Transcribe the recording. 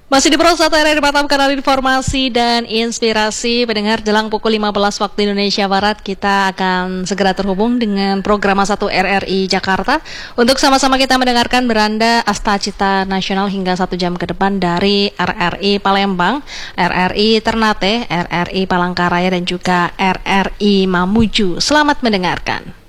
Masih di Pro 1 RRI Batam, kanal informasi dan inspirasi. Pendengar, jelang pukul 15 waktu Indonesia Barat, kita akan segera terhubung dengan program 1 RRI Jakarta untuk sama-sama kita mendengarkan beranda Asta Cita Nasional hingga 1 jam ke depan dari RRI Palembang, RRI Ternate, RRI Palangkaraya dan juga RRI Mamuju. Selamat mendengarkan.